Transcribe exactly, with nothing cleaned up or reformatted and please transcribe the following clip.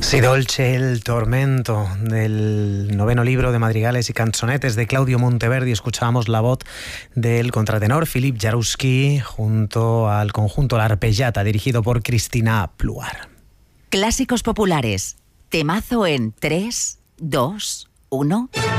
Si dolce el tormento, del noveno libro de madrigales y canzonetes de Claudio Monteverdi. Escuchábamos la voz del contratenor Philippe Jaroussky junto al conjunto La Arpeggiata, dirigido por Cristina Pluar. Clásicos populares. Temazo en tres, dos, uno...